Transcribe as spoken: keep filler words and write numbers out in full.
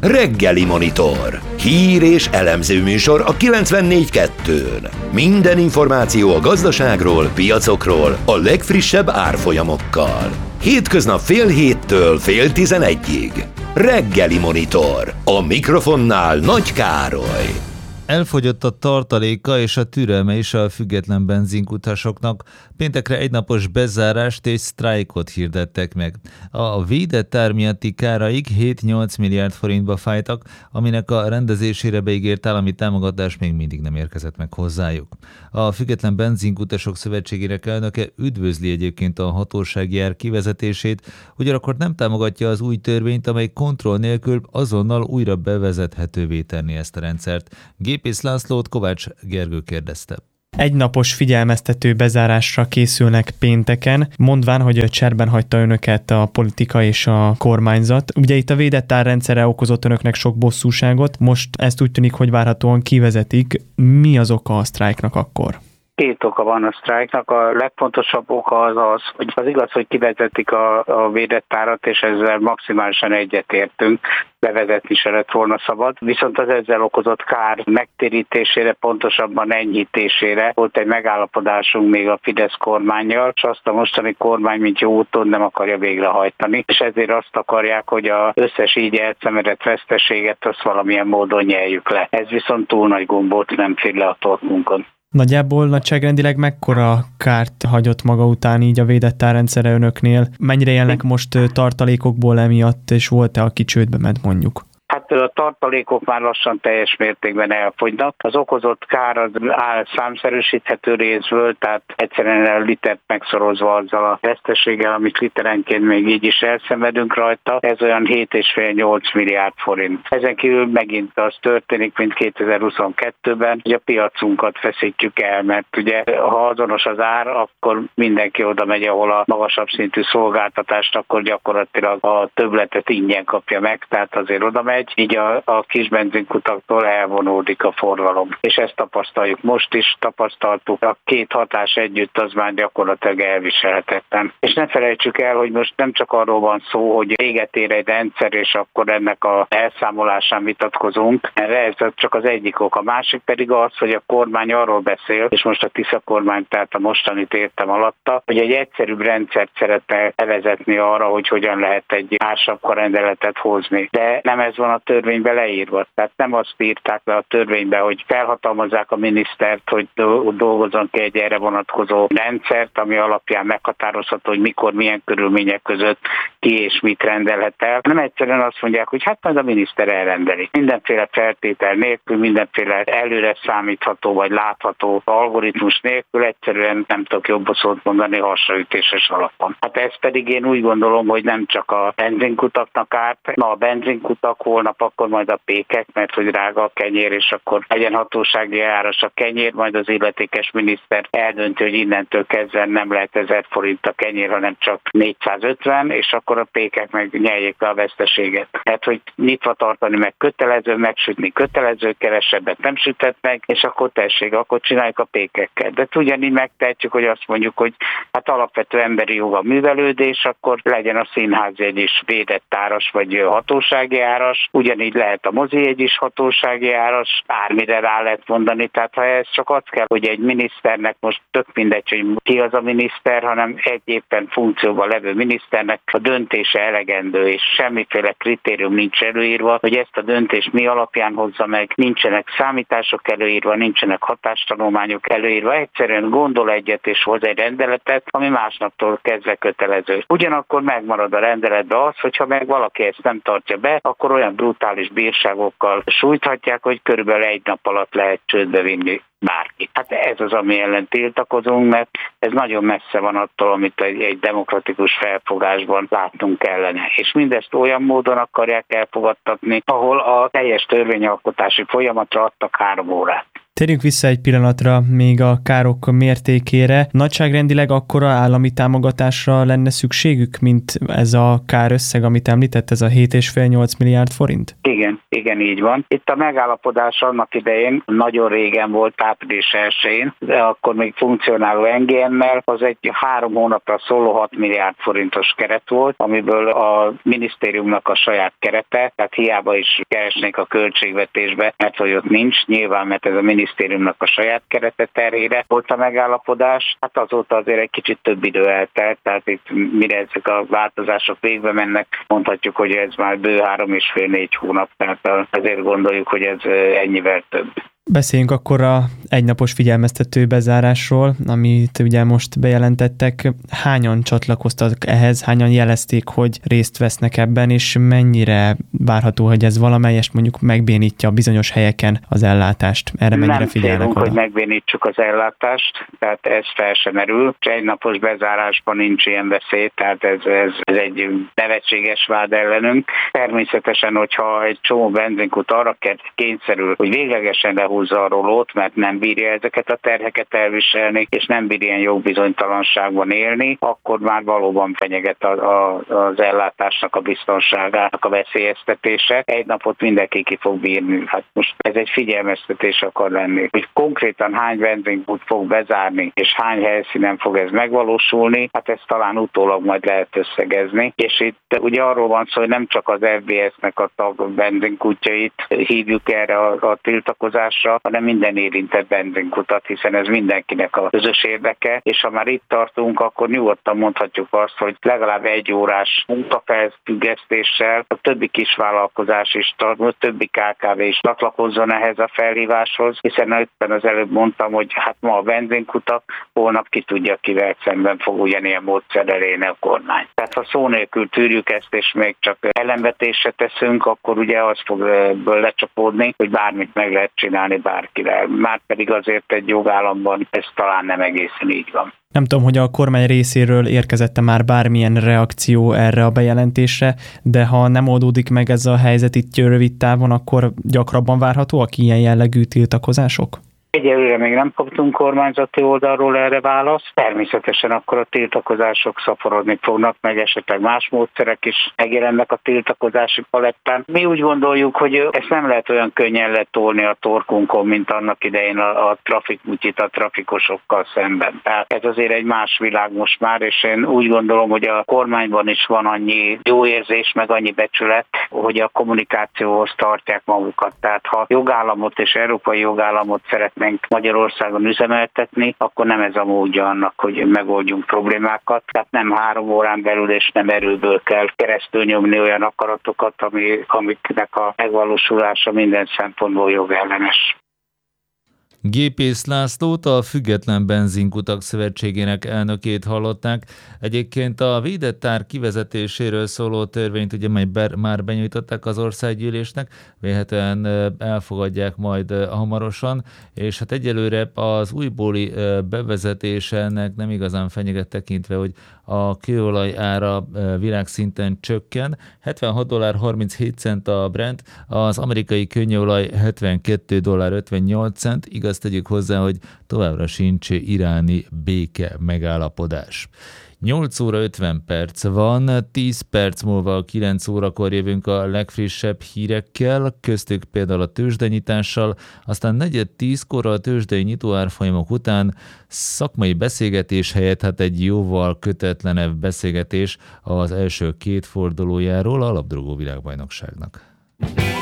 Reggeli Monitor. Hír és elemző műsor a kilencvennégy kettőn. Minden információ a gazdaságról, piacokról, a legfrissebb árfolyamokkal. Hétköznap fél héttől fél tizenegyig. Reggeli Monitor. A mikrofonnál Nagy Károly. Elfogyott a tartaléka és a türelme is a független benzinkutasoknak. Péntekre egynapos bezárást és sztrájkot hirdettek meg. A védett ár miatti káraik hét-nyolc milliárd forintba fájtak, aminek a rendezésére beígért állami támogatás még mindig nem érkezett meg hozzájuk. A Független Benzinkutasok Szövetségének elnöke üdvözli egyébként a hatósági ár kivezetését, ugyanakkor nem támogatja az új törvényt, amely kontroll nélkül azonnal újra bevezethetővé tenni ezt a rendszert. Gépész Lászlót Kovács Gergő kérdezte. Egynapos figyelmeztető bezárásra készülnek pénteken, mondván, hogy cserben hagyta önöket a politika és a kormányzat. Ugye itt a védett árrendszere okozott önöknek sok bosszúságot, most ezt úgy tűnik, hogy várhatóan kivezetik. Mi az oka a sztrájknak akkor? Két oka van a sztrájknak. A legfontosabb oka az az, hogy az igaz, hogy kivezetik a, a védett árat, és ezzel maximálisan egyetértünk, bevezetni se lett volna szabad. Viszont az ezzel okozott kár megtérítésére, pontosabban enyhítésére volt egy megállapodásunk még a Fidesz kormánnyal, és azt a mostani kormány, mint jó úton nem akarja végrehajtani. És ezért azt akarják, hogy az összes így elszenvedett veszteséget azt valamilyen módon nyeljük le. Ez viszont túl nagy gombót, nem fér le a torkunkon. Nagyjából nagyságrendileg mekkora kárt hagyott maga után így a védett árrendszere önöknél? Mennyire élnek most tartalékokból emiatt, és volt-e, aki csődbe ment mondjuk? Hát a tartalékok már lassan teljes mértékben elfogynak. Az okozott kár az áll számszerűsíthető részből, tehát egyszerűen a litert megszorozva azzal a veszteséggel, amit literenként még így is elszenvedünk rajta, ez olyan hét egész öt-nyolc milliárd forint. Ezen kívül megint az történik, mint kétezer-huszonkettőben, hogy a piacunkat feszítjük el, mert ugye ha azonos az ár, akkor mindenki oda megy, ahol a magasabb szintű szolgáltatást, akkor gyakorlatilag a többletet ingyen kapja meg, tehát azért oda megy. Így a, a kis benzinkutaktól elvonódik a forgalom. És ezt tapasztaljuk most is, tapasztaltuk. A két hatás együtt az már gyakorlatilag elviselhetetlen. És ne felejtsük el, hogy most nem csak arról van szó, hogy véget ér egy rendszer, és akkor ennek a elszámolásán vitatkozunk. Ez csak az egyik ok. A másik pedig az, hogy a kormány arról beszél, és most a Tisza kormány, tehát a mostanit értem alatta, hogy egy egyszerűbb rendszert szeretne bevezetni arra, hogy hogyan lehet egy ársapkarendeletet hozni. De nem ez van a törvénybe leírva. Tehát nem azt írták le a törvénybe, hogy felhatalmazzák a minisztert, hogy dolgozzon ki egy erre vonatkozó rendszert, ami alapján meghatározható, hogy mikor, milyen körülmények között ki és mit rendelhet el. Nem egyszerűen azt mondják, hogy hát majd a miniszter elrendeli. Mindenféle feltétel nélkül, mindenféle előre számítható vagy látható algoritmus nélkül egyszerűen nem tudok jobb szót mondani hasraütéses alapon. Hát ez pedig én úgy gondolom, hogy nem csak a benzinkutaknak árt, ma a benzinkutak, holnap akkor majd a pékek, mert hogy drága a kenyér, és akkor legyen hatósági áras a kenyér, majd az illetékes miniszter eldönti, hogy innentől kezdve nem lehet ezer forint a kenyér, hanem csak négyszázötven, és akkor a pékek meg nyeljék le a veszteséget. Tehát, hogy nyitva tartani meg kötelező, megsütni kötelező, kevesebbet nem süthet meg, és akkor tessék, akkor csináljuk a pékekkel. De ugyanígy megtehetjük, hogy azt mondjuk, hogy hát alapvető emberi jog a művelődés, akkor legyen a színházjegy is védett áras, vagy hatósági áras, ugyanígy lehet a mozijegy is hatósági áras, bármire rá lehet mondani, tehát ha ez csak az kell, hogy egy miniszternek most tök mindegy, hogy ki az a miniszter, hanem egy éppen funkcióban levő miniszternek a döntése elegendő, és semmiféle kritérium nincs előírva, hogy ezt a döntést mi alapján hozza meg, nincsenek számítások előírva, nincsenek hatástanulmányok előírva, egyszerűen gondol egyet és hoz egy rendeletet, ami másnaptól kezdve kötelező. Ugyanakkor megmarad a rendeletben az, hogyha meg valaki ezt nem tartja be, akkor olyan brutális bírságokkal sújthatják, hogy körülbelül egy nap alatt lehet csődbe vinni bárki. Hát ez az, ami ellen tiltakozunk, mert ez nagyon messze van attól, amit egy, egy demokratikus felfogásban látnunk kellene. És mindezt olyan módon akarják elfogadtatni, ahol a teljes törvényalkotási folyamatra adtak három órát. Térjünk vissza egy pillanatra még a károk mértékére. Nagyságrendileg akkora állami támogatásra lenne szükségük, mint ez a kárösszeg, amit említett, ez a hét egész öt-nyolc milliárd forint? Igen, igen, így van. Itt a megállapodás annak idején nagyon régen volt, április elsején, de akkor még funkcionáló en gé em-mel, az egy három hónapra szóló hat milliárd forintos keret volt, amiből a minisztériumnak a saját kerete, tehát hiába is keresnék a költségvetésbe, mert hogy ott nincs, nyilván, mert ez a minisztériumnak a saját kerete terhére volt a megállapodás. Hát azóta azért egy kicsit több idő eltelt, tehát itt mire ezek a változások végbe mennek, mondhatjuk, hogy ez már bő három és fél négy hónap, tehát azért gondoljuk, hogy ez ennyivel több. Beszéljünk akkor a egynapos figyelmeztető bezárásról, amit ugye most bejelentettek. Hányan csatlakoztak ehhez, hányan jelezték, hogy részt vesznek ebben, és mennyire várható, hogy ez valamelyest mondjuk megbénítja bizonyos helyeken az ellátást? Erre mennyire Nem figyelnek célunk, oda? hogy megbénítsuk az ellátást, tehát ez fel sem merül. Egynapos bezárásban nincs ilyen veszély, tehát ez, ez, ez egy nevetséges vád ellenünk. Természetesen, hogyha egy csomó benzinkút arra kényszerül, hogy véglegesen lehúzza a rolót, mert nem bírja ezeket a terheket elviselni, és nem bír ilyen jogbizonytalanságban élni, akkor már valóban fenyeget a, a, az ellátásnak a biztonságának a veszélyeztetése. Egy napot mindenki ki fog bírni. Hát most ez egy figyelmeztetés akar lenni. Hogy konkrétan hány benzinkút fog bezárni, és hány helyszínen fog ez megvalósulni, hát ezt talán utólag majd lehet összegezni. És itt ugye arról van szó, hogy nem csak az ef bé es-nek a benzinkútjait hívjuk erre a, a tiltakozásra, hanem minden érintett benzinkutat, hiszen ez mindenkinek a közös érdeke, és ha már itt tartunk, akkor nyugodtan mondhatjuk azt, hogy legalább egy órás munkafelfüggesztéssel a többi kisvállalkozás is, a többi ká ká vé is csatlakozzon ehhez a felhíváshoz, hiszen éppen az előbb mondtam, hogy hát ma a benzinkutak, holnap ki tudja, kivel szemben fog ugyanilyen módszerrel élni a kormány. Tehát ha szó nélkül tűrjük ezt, és még csak ellenvetésre teszünk, akkor ugye az fog ebből lecsapódni, hogy bármit meg lehet csinálni bárkivel. Márpedig azért egy jogállamban ez talán nem egészen így van. Nem tudom, hogy a kormány részéről érkezett már bármilyen reakció erre a bejelentésre, de ha nem oldódik meg ez a helyzet itt rövid távon, akkor gyakrabban várhatóak ilyen jellegű tiltakozások? Egyelőre még nem kaptunk kormányzati oldalról erre választ. Természetesen akkor a tiltakozások szaporodni fognak, meg esetleg más módszerek is megjelennek a tiltakozási palettán. Mi úgy gondoljuk, hogy ezt nem lehet olyan könnyen letolni a torkunkon, mint annak idején a, a trafikmutyit a trafikosokkal szemben. Tehát ez azért egy más világ most már, és én úgy gondolom, hogy a kormányban is van annyi jó érzés, meg annyi becsület, hogy a kommunikációhoz tartják magukat. Tehát ha jogállamot és európai jogállamot szeretnénk Magyarországon üzemeltetni, akkor nem ez a módja annak, hogy megoldjunk problémákat. Tehát nem három órán belül és nem erőből kell keresztül nyomni olyan akaratokat, ami, amiknek a megvalósulása minden szempontból jogellenes. Gépész Lászlót, a Független Benzinkutak Szövetségének elnökét hallották. Egyébként a védett ár kivezetéséről szóló törvényt ugye már benyújtották az országgyűlésnek, vélhetően elfogadják majd hamarosan, és hát egyelőre az újbóli bevezetése ennek nem igazán fenyeget tekintve, hogy a kőolaj ára világszinten csökken. hetvenhat dollár harminchét cent a Brent, az amerikai könnyűolaj hetvenkettő dollár ötvennyolc cent, igaz, tegyük hozzá, hogy továbbra sincs iráni béke megállapodás. nyolc óra ötven perc van, tíz perc múlva kilenc órakor jövünk a legfrissebb hírekkel, köztük például a tőzsdenyitással, aztán negyed tízkor a tőzsdei nyitóárfolyamok után szakmai beszélgetés helyett hát egy jóval kötetlenebb beszélgetés az első két fordulójáról a labdarúgó világbajnokságnak.